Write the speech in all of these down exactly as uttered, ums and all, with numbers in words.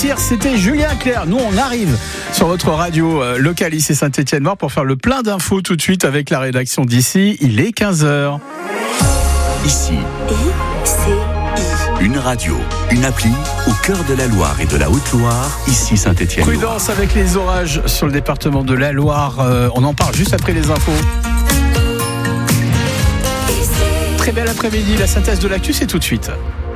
partir, c'était Julien Clerc. Nous, on arrive sur votre radio euh, locale ici Saint-Étienne-Noire pour faire le plein d'infos tout de suite avec la rédaction d'ici. Il est quinze heures. Ici, I C I. Une radio, une appli au cœur de la Loire et de la Haute-Loire, ici Saint-Étienne-Noire. Prudence avec les orages sur le département de la Loire. Euh, on en parle juste après les infos. Très bel après-midi, la synthèse de l'actu, c'est tout de suite.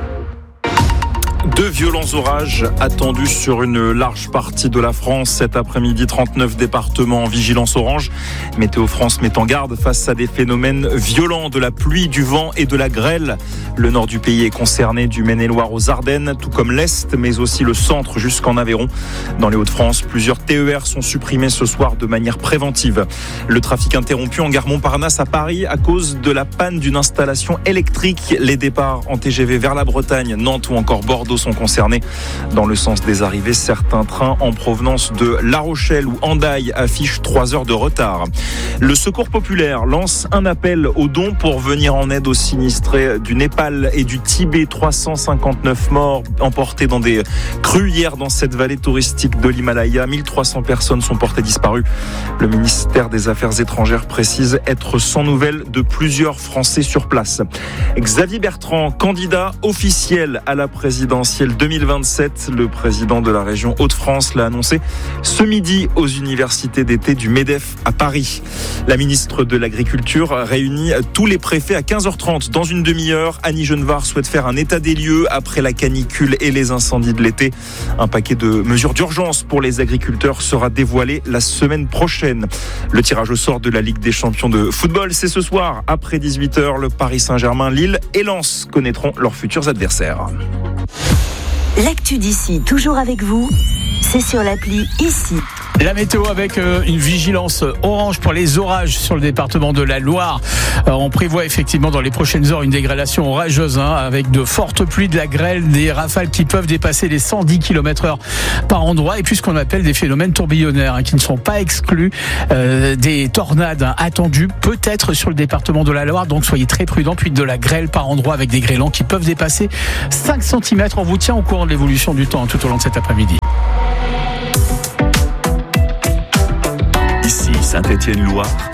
Deux violents orages attendus sur une large partie de la France cet après-midi. trente-neuf départements en vigilance orange. Météo France met en garde face à des phénomènes violents de la pluie, du vent et de la grêle. Le nord du pays est concerné, du Maine-et-Loire aux Ardennes, tout comme l'Est, mais aussi le centre jusqu'en Aveyron. Dans les Hauts-de-France, plusieurs T E R sont supprimés ce soir de manière préventive. Le trafic interrompu en gare Montparnasse à Paris à cause de la panne d'une installation électrique. Les départs en T G V vers la Bretagne, Nantes ou encore Bordeaux sont concernés. Dans le sens des arrivées, certains trains en provenance de La Rochelle ou Hendaye affichent trois heures de retard. Le Secours populaire lance un appel aux dons pour venir en aide aux sinistrés du Népal et du Tibet. trois cent cinquante-neuf morts emportés dans des crues hier dans cette vallée touristique de l'Himalaya. mille trois cents personnes sont portées disparues. Le ministère des Affaires étrangères précise être sans nouvelles de plusieurs Français sur place. Xavier Bertrand, candidat officiel à la présidentielle deux mille vingt-sept, le président de la région Hauts-de-France l'a annoncé ce midi aux universités d'été du MEDEF à Paris. La ministre de l'Agriculture réunit tous les préfets à quinze heures trente. Dans une demi-heure, Annie Genevard souhaite faire un état des lieux après la canicule et les incendies de l'été. Un paquet de mesures d'urgence pour les agriculteurs sera dévoilé la semaine prochaine. Le tirage au sort de la Ligue des champions de football, c'est ce soir. Après dix-huit heures, le Paris Saint-Germain, Lille et Lens connaîtront leurs futurs adversaires. L'actu d'ici, toujours avec vous, c'est sur l'appli Ici. La météo avec euh, une vigilance orange pour les orages sur le département de la Loire. Euh, on prévoit effectivement dans les prochaines heures une dégradation orageuse hein, avec de fortes pluies, de la grêle, des rafales qui peuvent dépasser les cent dix kilomètres heure par endroit et puis ce qu'on appelle des phénomènes tourbillonnaires hein, qui ne sont pas exclus. Euh, des tornades hein, attendues peut-être sur le département de la Loire, donc soyez très prudents. Puis de la grêle par endroit avec des grêlons qui peuvent dépasser cinq centimètres. On vous tient au courant de l'évolution du temps hein, tout au long de cet après-midi. Ici Saint-Étienne-Loire,